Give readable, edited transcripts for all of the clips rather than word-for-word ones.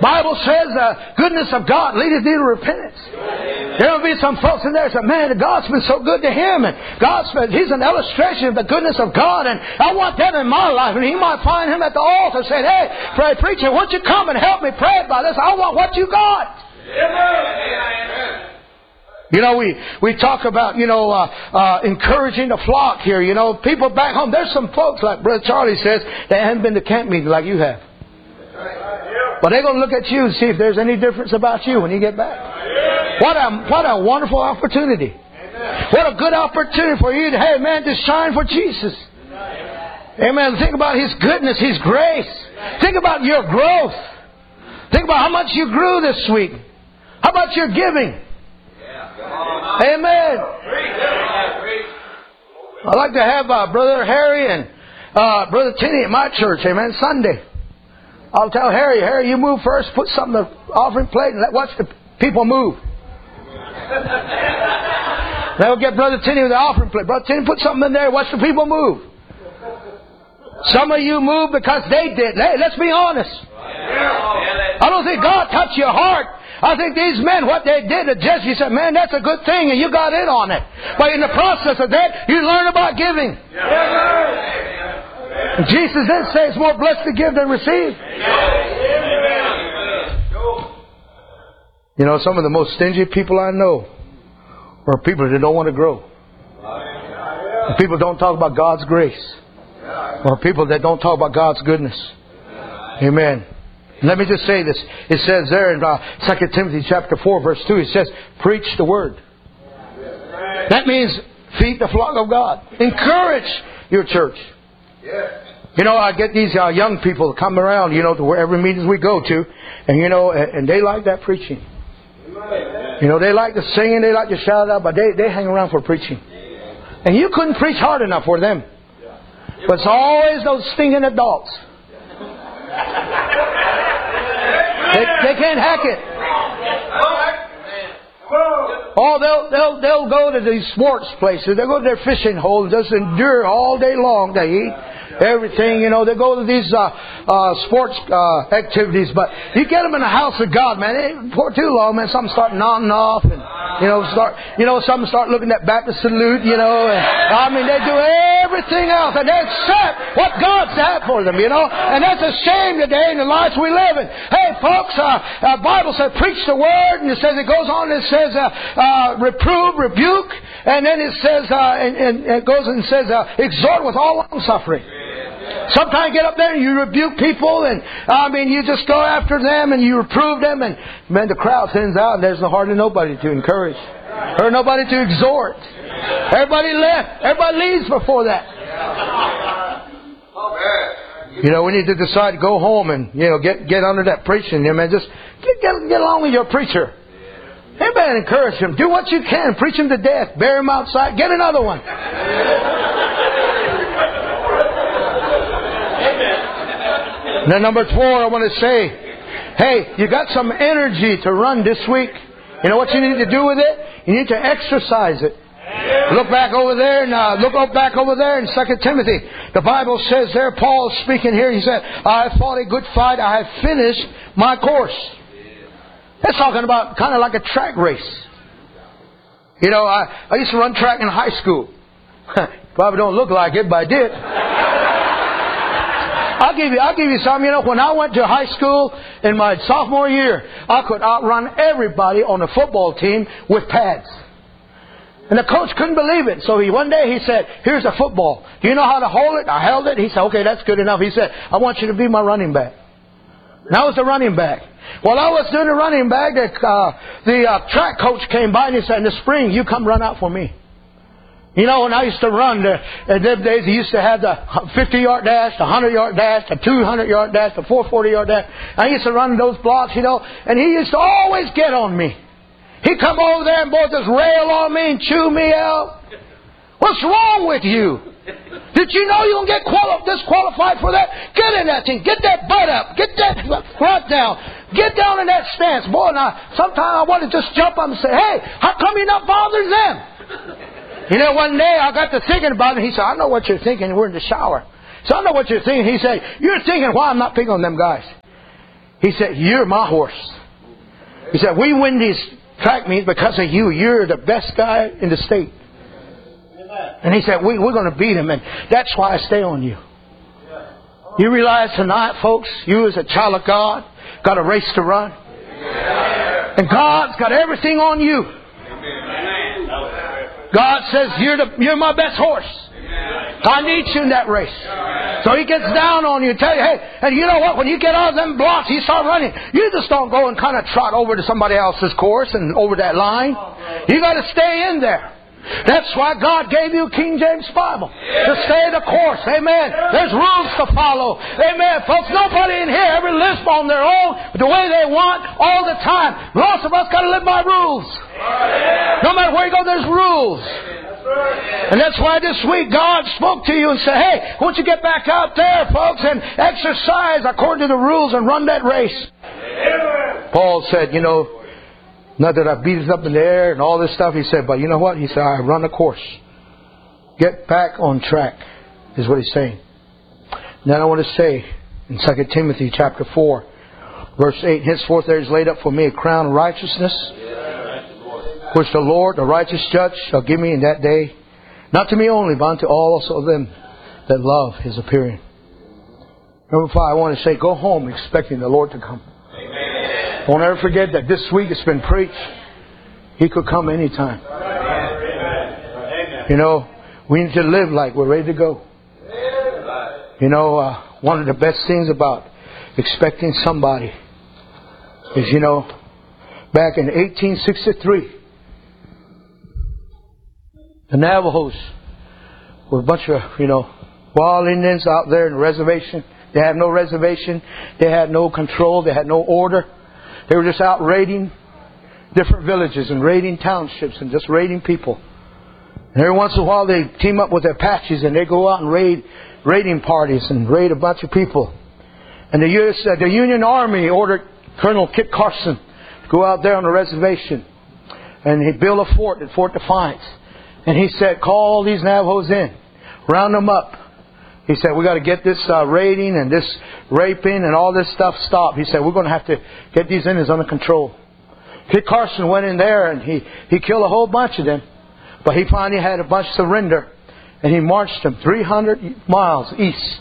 Bible says the goodness of God leadeth thee to repentance. There will be some folks in there that say, man, God's been so good to him. And He's an illustration of the goodness of God. And I want that in my life. And he might find him at the altar saying, hey, preacher, won't you come and help me pray about this? I want what you got. You know, we talk about, encouraging the flock here. You know, people back home. There's some folks, like Brother Charlie says, that haven't been to camp meeting like you have. But they're going to look at you and see if there's any difference about you when you get back. What a wonderful opportunity. What a good opportunity for you to, hey man, to shine for Jesus. Amen. Think about His goodness, His grace. Think about your growth. Think about how much you grew this week. How about your giving? Amen. I'd like to have Brother Harry and Brother Tinney at my church. Amen. Sunday. I'll tell Harry, you move first. Put something on the offering plate and watch the people move. Then we'll get Brother Tinney with the offering plate. Brother Tinney, put something in there. Watch the people move. Some of you move because they did. Hey, let's be honest. I don't think God touched your heart. I think these men, what they did to Jesse, said, man, that's a good thing, and you got in on it. But in the process of that, you learn about giving. And Jesus did say it's more blessed to give than receive. You know, some of the most stingy people I know are people that don't want to grow. And people don't talk about God's grace. Or people that don't talk about God's goodness. Amen. Let me just say this. It says there in 2 Timothy chapter 4 verse 2, it says, preach the word. That means feed the flock of God. Encourage your church. You know, I get these young people to come around, to wherever meetings we go to. And, and they like that preaching. They like the singing, they like to shout out, but they hang around for preaching. And you couldn't preach hard enough for them. But it's always those stinking adults. They can't hack it. Oh, they'll go to these sports places. They'll go to their fishing holes and just endure all day long. They eat everything, they go to these sports activities. But you get them in the house of God, man. For too long, man. Some start nodding off, and some start looking at Baptist salute, and they do everything else, and they accept what God's had for them, and that's a shame today in the lives we live in. Hey, folks, the Bible says preach the word, and it goes on, and it says reprove, rebuke, and then it says and it goes and says exhort with all long suffering. Sometimes you get up there and you rebuke people, and you just go after them and you reprove them, and man, the crowd thins out, and there's hardly nobody to encourage or nobody to exhort. Everybody left. Everybody leaves before that. We need to decide to go home and get under that preaching. Man, just get along with your preacher. Amen. Encourage him. Do what you can. Preach him to death. Bury him outside. Get another one. Then number 4, I want to say, hey, you got some energy to run this week. You know what you need to do with it? You need to exercise it. Look back over there and look back over there in 2 Timothy. The Bible says there, Paul is speaking here. He said, I have fought a good fight. I have finished my course. That's talking about kind of like a track race. I used to run track in high school. Probably don't look like it, but I did. I'll give you some. When I went to high school in my sophomore year, I could outrun everybody on the football team with pads. And the coach couldn't believe it. So one day he said, here's a football. Do you know how to hold it? I held it. He said, okay, that's good enough. He said, I want you to be my running back. And I was the running back. While I was doing the running back, the track coach came by and he said, in the spring, you come run out for me. When I used to run, in them days, he used to have the 50-yard dash, the 100-yard dash, the 200-yard dash, the 440-yard dash. I used to run those blocks, and he used to always get on me. He'd come over there and boy just rail on me and chew me out. What's wrong with you? Did you know you're going to get disqualified for that? Get in that thing. Get that butt up. Get that front down. Get down in that stance. Boy, now, sometimes I want to just jump up and say, hey, how come you're not bothering them? One day I got to thinking about it. He said, I know what you're thinking. We're in the shower. So I know what you're thinking. He said, you're thinking why I'm not picking on them guys. He said, you're my horse. He said, we win these track meets because of you. You're the best guy in the state. And he said, we're going to beat him, and that's why I stay on you. You realize tonight, folks, you as a child of God got a race to run. And God's got everything on you. God says, you're my best horse. I need you in that race. So He gets down on you and tell you, hey, and you know what? When you get out of them blocks, you start running. You just don't go and kind of trot over to somebody else's course and over that line. You got to stay in there. That's why God gave you King James Bible. To stay the course. Amen. There's rules to follow. Amen. Folks, nobody in here ever lives on their own the way they want all the time. Most of us got to live by rules. No matter where you go, there's rules. And that's why this week God spoke to you and said, hey, why don't you get back out there, folks, and exercise according to the rules and run that race. Paul said, not that I beat it up in the air and all this stuff. He said, but you know what? He said, I run a course. Get back on track, is what he's saying. Then I want to say in 2 Timothy chapter 4, verse 8, henceforth there is laid up for me a crown of righteousness, which the Lord, the righteous judge, shall give me in that day, not to me only, but unto all also them that love His appearing. Number 5, I want to say, go home expecting the Lord to come. Amen. Don't ever forget that this week it's been preached. He could come anytime. Amen. We need to live like we're ready to go. One of the best things about expecting somebody is, back in 1863, the Navajos were a bunch of, wild Indians out there in the reservation. They had no reservation. They had no control. They had no order. They were just out raiding different villages and raiding townships and just raiding people. And every once in a while they team up with the Apaches and they go out and raiding parties and raid a bunch of people. And the Union Army ordered Colonel Kit Carson to go out there on the reservation. And he built a fort at Fort Defiance. And he said, call all these Navajos in. Round them up. He said, we got to get this raiding and this raping and all this stuff stopped. He said, we're going to have to get these Indians under control. Kit Carson went in there and he killed a whole bunch of them. But he finally had a bunch surrender. And he marched them 300 miles east.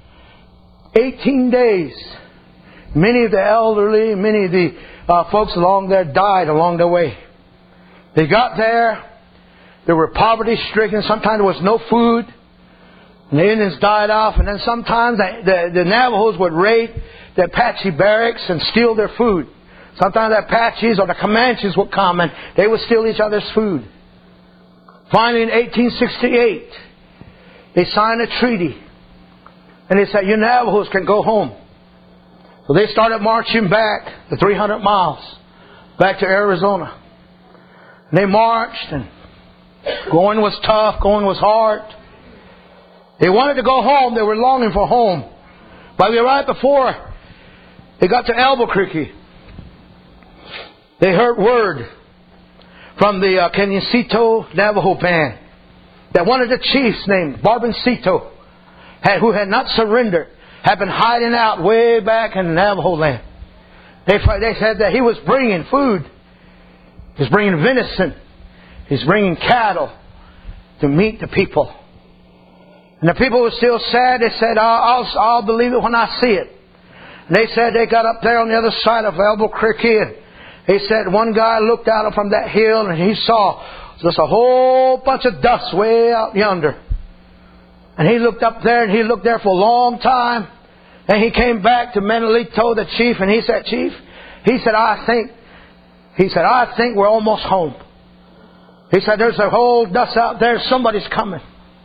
18 days. Many of the elderly, many of the folks along there died along the way. They got there. They were poverty-stricken. Sometimes there was no food. And the Indians died off. And then sometimes the Navajos would raid the Apache barracks and steal their food. Sometimes the Apaches or the Comanches would come and they would steal each other's food. Finally, in 1868, they signed a treaty. And they said, you Navajos can go home. So they started marching back the 300 miles back to Arizona. And they marched and going was tough, going was hard. They wanted to go home. They were longing for home. But right before they got to Albuquerque, they heard word from the Canyacito Navajo band that one of the chiefs named Barboncito, who had not surrendered, had been hiding out way back in Navajo land. They said that he was bringing food. He was bringing venison. He's bringing cattle to meet the people. And the people were still sad. They said, I'll believe it when I see it. And they said they got up there on the other side of Albuquerque. And they said one guy looked out from that hill and he saw just a whole bunch of dust way out yonder. And he looked up there and he looked there for a long time. And he came back to Menelito, the chief, and he said, Chief, I think we're almost home. He said, there's a whole dust out there. Somebody's coming.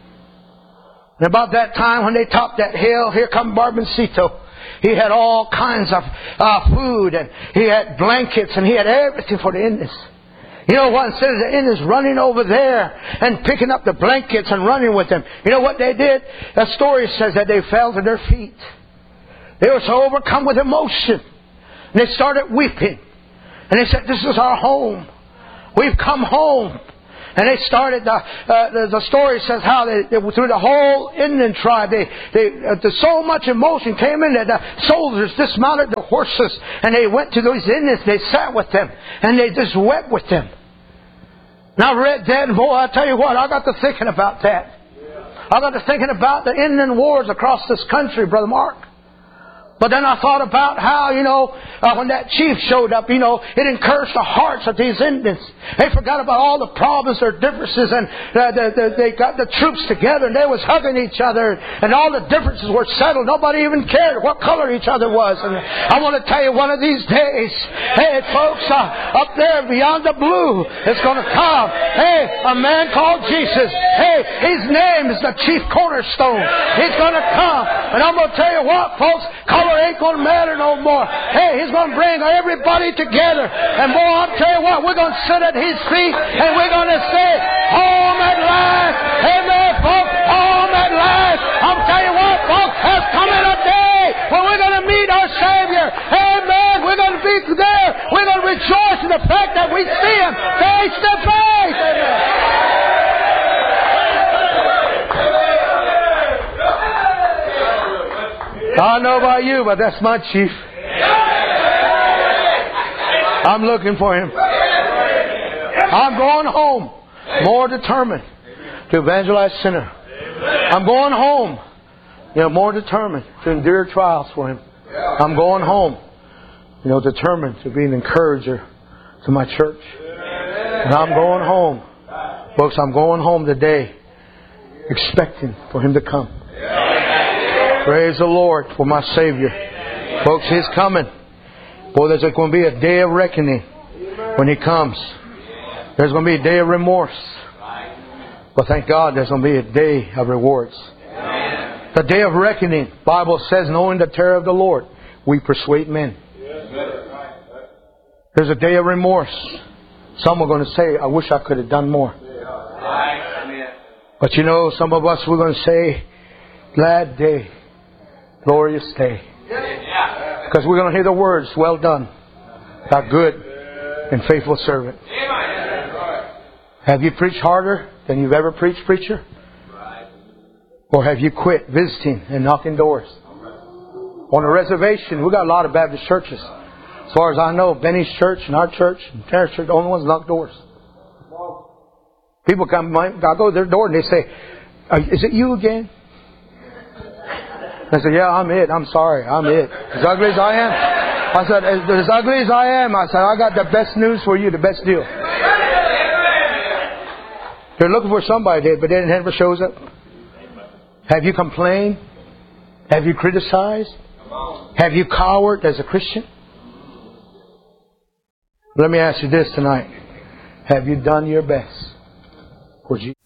And about that time when they topped that hill, here come Barboncito. He had all kinds of food and he had blankets and he had everything for the Indians. You know what? Instead of the Indians running over there and picking up the blankets and running with them, you know what they did? The story says that they fell to their feet. They were so overcome with emotion. And they started weeping. And they said, this is our home. We've come home. And they started, the story says how they through the whole Indian tribe, so much emotion came in that the soldiers dismounted their horses and they went to those Indians, they sat with them, and they just wept with them. And I read that, and boy, I tell you what, I got to thinking about that. I got to thinking about the Indian wars across this country, Brother Mark. But then I thought about how, when that chief showed up, it encouraged the hearts of these Indians. They forgot about all the problems, their differences, and they got the troops together and they was hugging each other, and all the differences were settled. Nobody even cared what color each other was. And I want to tell you, one of these days, hey, folks, up there beyond the blue, it's going to come. Hey, a man called Jesus. Hey, His name is the chief cornerstone. He's going to come. And I'm going to tell you what, folks, color ain't going to matter no more. Hey, He's going to bring everybody together. And boy, I'll tell you what, we're going to sit at His feet and we're going to say, home at last. Amen, folks. Home at last. I'm telling you what, folks, has come in a day when we're going to meet our Savior. Amen. We're going to be there. We're going to rejoice in the fact that we see Him face to face. Amen. I don't know about you, but that's my chief. I'm looking for Him. I'm going home more determined to evangelize sinner. I'm going home, more determined to endure trials for Him. I'm going home, determined to be an encourager to my church. And I'm going home. Folks, I'm going home today expecting for Him to come. Praise the Lord for my Savior. Folks, He's coming. Boy, there's going to be a day of reckoning when He comes. There's going to be a day of remorse. But thank God there's going to be a day of rewards. The day of reckoning, the Bible says, knowing the terror of the Lord, we persuade men. There's a day of remorse. Some are going to say, I wish I could have done more. But some of us, we're going to say, glad day. Glorious day. Because we're going to hear the words, well done, thou good and faithful servant. Have you preached harder than you've ever preached, preacher? Or have you quit visiting and knocking doors? On a reservation, we've got a lot of Baptist churches. As far as I know, Benny's church and our church and Terrence's church, the only ones knock doors. People come, I go to their door and they say, is it you again? I said, yeah, I'm it. I'm sorry. I'm it. As ugly as I am. I said, as ugly as I am, I said, I got the best news for you, the best deal. They're looking for somebody, but they never shows up. Have you complained? Have you criticized? Have you cowered as a Christian? Let me ask you this tonight. Have you done your best for Jesus?